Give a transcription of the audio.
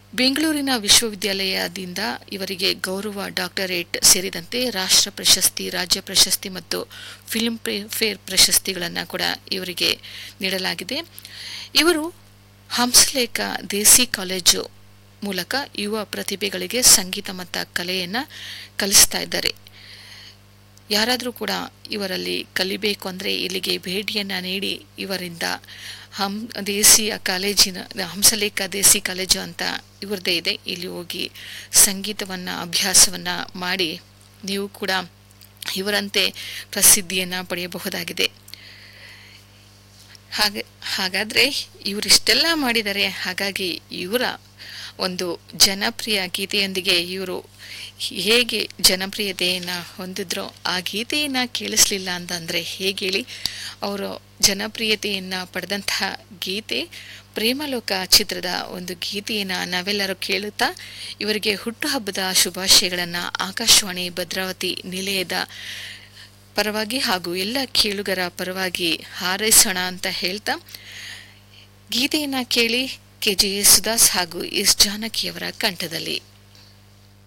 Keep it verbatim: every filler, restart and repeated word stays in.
ಬೆಂಗಳೂರಿನ ವಿಶ್ವವಿದ್ಯಾಲಯದಿಂದ ಇವರಿಗೆ ಗೌರವ ಡಾಕ್ಟರೇಟ್ ಸೇರಿದಂತೆ ರಾಷ್ಟ್ರ ಪ್ರಶಸ್ತಿ, ರಾಜ್ಯ ಪ್ರಶಸ್ತಿ ಮತ್ತು ಫಿಲ್ಮ್ ಫೇರ್ ಪ್ರಶಸ್ತಿಗಳನ್ನು ಕೂಡ ಇವರಿಗೆ ನೀಡಲಾಗಿದೆ. ಇವರು ಹಂಸಲೇಖ ದೇಸಿ ಕಾಲೇಜು ಮೂಲಕ ಯುವ ಪ್ರತಿಭೆಗಳಿಗೆ ಸಂಗೀತ ಮತ್ತು ಕಲೆಯನ್ನು ಕಲಿಸ್ತಾ ಇದ್ದಾರೆ. ಯಾರಾದರೂ ಕೂಡ ಇವರಲ್ಲಿ ಕಲಿಬೇಕು ಅಂದರೆ ಇಲ್ಲಿಗೆ ಭೇಟಿಯನ್ನು ನೀಡಿ ಇವರಿಂದ ಹಂ ದೇಸಿಯ ಕಾಲೇಜಿನ ಹಂಸಲೇಖ ದೇಸಿ ಕಾಲೇಜು ಅಂತ ಇವ್ರದ್ದೇ ಇದೆ, ಇಲ್ಲಿ ಹೋಗಿ ಸಂಗೀತವನ್ನು ಅಭ್ಯಾಸವನ್ನು ಮಾಡಿ ನೀವು ಕೂಡ ಇವರಂತೆ ಪ್ರಸಿದ್ಧಿಯನ್ನು ಪಡೆಯಬಹುದಾಗಿದೆ. ಹಾಗೆ ಹಾಗಾದರೆ ಇವರಿಷ್ಟೆಲ್ಲ ಮಾಡಿದ್ದಾರೆ. ಹಾಗಾಗಿ ಇವರ ಒಂದು ಜನಪ್ರಿಯ ಗೀತೆಯೊಂದಿಗೆ ಇವರು ಹೇಗೆ ಜನಪ್ರಿಯತೆಯನ್ನು ಹೊಂದಿದ್ರೋ ಆ ಗೀತೆಯನ್ನು ಕೇಳಿಸ್ಲಿಲ್ಲ ಅಂತಂದರೆ ಹೇಗೆ ಹೇಳಿ. ಅವರು ಜನಪ್ರಿಯತೆಯನ್ನು ಪಡೆದಂತಹ ಗೀತೆ ಪ್ರೇಮಲೋಕ ಚಿತ್ರದ ಒಂದು ಗೀತೆಯನ್ನು ನಾವೆಲ್ಲರೂ ಕೇಳುತ್ತಾ ಇವರಿಗೆ ಹುಟ್ಟುಹಬ್ಬದ ಶುಭಾಶಯಗಳನ್ನು ಆಕಾಶವಾಣಿ ಭದ್ರಾವತಿ ನಿಲಯದ ಪರವಾಗಿ ಹಾಗೂ ಎಲ್ಲ ಕೇಳುಗರ ಪರವಾಗಿ ಹಾರೈಸೋಣ ಅಂತ ಹೇಳ್ತಾ ಗೀತೆಯನ್ನು ಕೇಳಿ ಕೆ ಜೆ ಯೇಸುದಾಸ್ ಹಾಗೂ ಎಸ್ ಜಾನಕಿಯವರ ಕಂಠದಲ್ಲಿ.